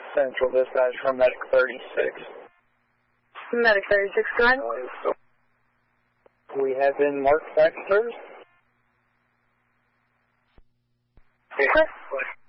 Central Dispatch from Medic 36. Medic 36, go ahead. We have been marked back service. Okay.